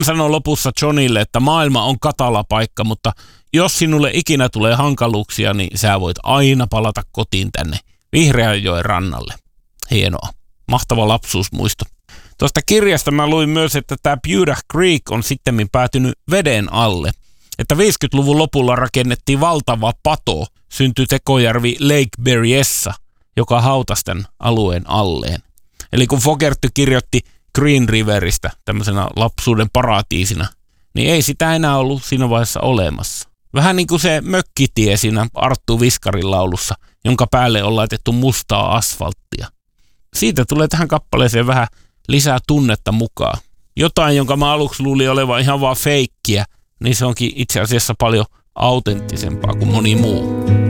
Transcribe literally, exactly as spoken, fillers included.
sanoo lopussa Johnille, että maailma on katala paikka, mutta jos sinulle ikinä tulee hankaluuksia, niin sä voit aina palata kotiin tänne Vihreänjoen rannalle. Hienoa. Mahtava lapsuusmuisto. Tuosta kirjasta mä luin myös, että tämä Buda Creek on sittemmin päätynyt veden alle. Että viisikymmentäluvun lopulla rakennettiin valtava pato, syntyi tekojärvi Lake Berryessa, joka hautasi tämän alueen alleen. Eli kun Fogerty kirjoitti Green Riveristä tämmöisenä lapsuuden paratiisina, niin ei sitä enää ollut siinä vaiheessa olemassa. Vähän niin kuin se mökkitie siinä Arttu Viskarin laulussa, jonka päälle on laitettu mustaa asfalttia. Siitä tulee tähän kappaleeseen vähän lisää tunnetta mukaan. Jotain, jonka mä aluksi luulin olevan ihan vaan feikkiä, niin se onkin itse asiassa paljon autenttisempaa kuin moni muu.